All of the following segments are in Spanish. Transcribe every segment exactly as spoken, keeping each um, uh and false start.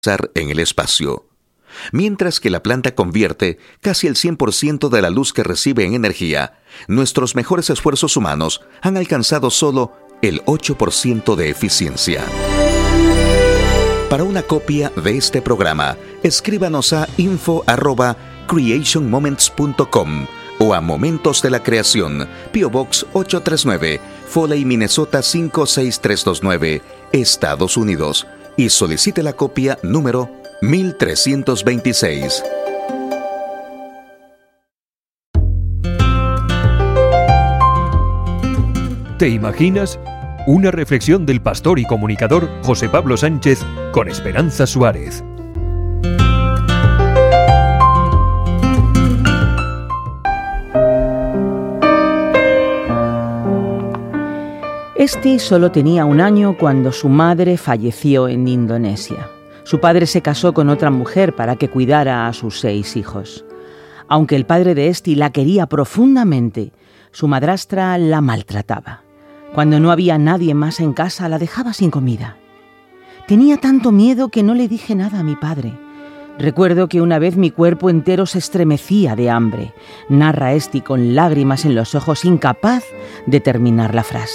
en el espacio. Mientras que la planta convierte casi el cien por ciento de la luz que recibe en energía, nuestros mejores esfuerzos humanos han alcanzado solo el ocho por ciento de eficiencia. Para una copia de este programa, escríbanos a info arroba creation moments punto com o a Momentos de la Creación, P O Box ochocientos treinta y nueve, Foley, Minnesota cinco seis tres dos nueve, Estados Unidos, y solicite la copia número mil trescientos veintiséis. ¿Te imaginas? Una reflexión del pastor y comunicador José Pablo Sánchez con Esperanza Suárez. Esti solo tenía un año cuando su madre falleció en Indonesia. Su padre se casó con otra mujer para que cuidara a sus seis hijos. Aunque el padre de Esti la quería profundamente, su madrastra la maltrataba. Cuando no había nadie más en casa, la dejaba sin comida. Tenía tanto miedo que no le dije nada a mi padre. Recuerdo que una vez mi cuerpo entero se estremecía de hambre. Narra Esti con lágrimas en los ojos, incapaz de terminar la frase.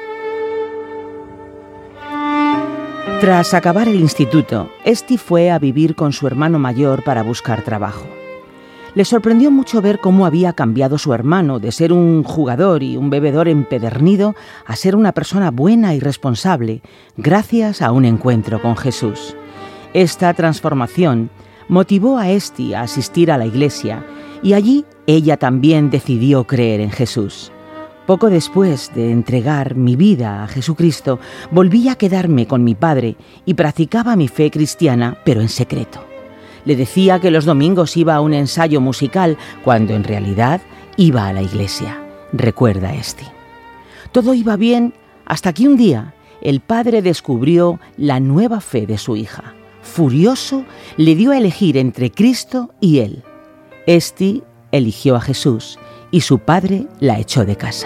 Tras acabar el instituto, Esti fue a vivir con su hermano mayor para buscar trabajo. Le sorprendió mucho ver cómo había cambiado su hermano de ser un jugador y un bebedor empedernido a ser una persona buena y responsable, gracias a un encuentro con Jesús. Esta transformación motivó a Esti a asistir a la iglesia y allí ella también decidió creer en Jesús. Poco después de entregar mi vida a Jesucristo, volví a quedarme con mi padre y practicaba mi fe cristiana, pero en secreto. Le decía que los domingos iba a un ensayo musical, cuando en realidad iba a la iglesia, recuerda Esti. Todo iba bien hasta que un día el padre descubrió la nueva fe de su hija. Furioso, le dio a elegir entre Cristo y él. Esti eligió a Jesús y su padre la echó de casa.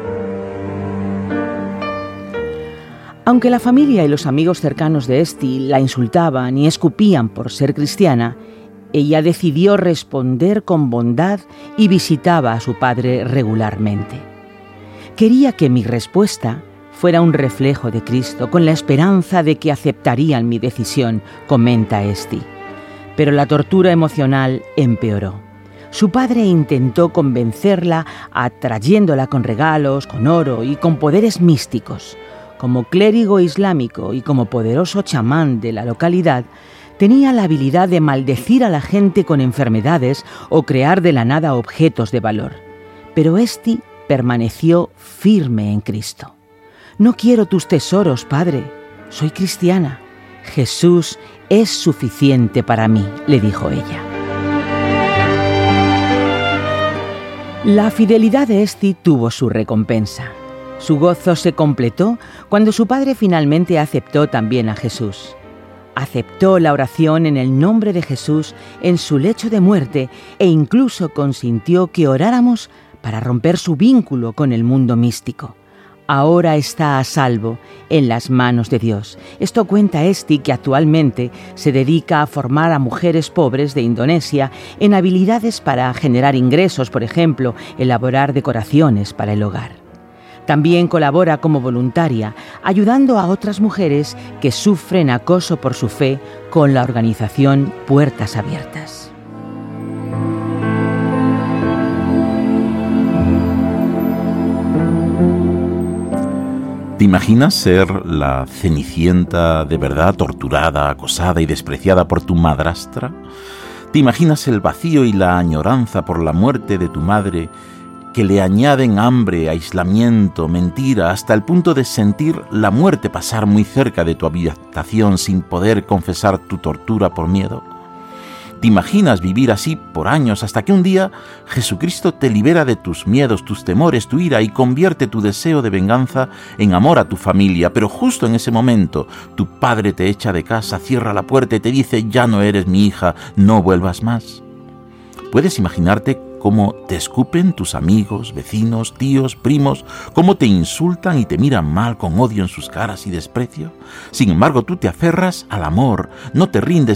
Aunque la familia y los amigos cercanos de Esti la insultaban y escupían por ser cristiana, ella decidió responder con bondad y visitaba a su padre regularmente. Quería que mi respuesta fuera un reflejo de Cristo, con la esperanza de que aceptarían mi decisión, comenta Esti. Pero la tortura emocional empeoró. Su padre intentó convencerla atrayéndola con regalos, con oro y con poderes místicos. Como clérigo islámico y como poderoso chamán de la localidad, tenía la habilidad de maldecir a la gente con enfermedades o crear de la nada objetos de valor. Pero Esti permaneció firme en Cristo. «No quiero tus tesoros, padre. Soy cristiana. Jesús es suficiente para mí», le dijo ella. La fidelidad de Esti tuvo su recompensa. Su gozo se completó cuando su padre finalmente aceptó también a Jesús. Aceptó la oración en el nombre de Jesús en su lecho de muerte e incluso consintió que oráramos para romper su vínculo con el mundo místico. Ahora está a salvo en las manos de Dios. Esto cuenta Esti, que actualmente se dedica a formar a mujeres pobres de Indonesia en habilidades para generar ingresos, por ejemplo, elaborar decoraciones para el hogar. También colabora como voluntaria, ayudando a otras mujeres que sufren acoso por su fe con la organización Puertas Abiertas. ¿Te imaginas ser la Cenicienta de verdad, torturada, acosada y despreciada por tu madrastra? ¿Te imaginas el vacío y la añoranza por la muerte de tu madre, que le añaden hambre, aislamiento, mentira, hasta el punto de sentir la muerte pasar muy cerca de tu habitación sin poder confesar tu tortura por miedo? ¿Te imaginas vivir así por años hasta que un día Jesucristo te libera de tus miedos, tus temores, tu ira y convierte tu deseo de venganza en amor a tu familia? Pero justo en ese momento tu padre te echa de casa, cierra la puerta y te dice: ya no eres mi hija, no vuelvas más. ¿Puedes imaginarte cómo te escupen tus amigos, vecinos, tíos, primos, cómo te insultan y te miran mal con odio en sus caras y desprecio. Sin embargo, tú te aferras al amor, no te rindes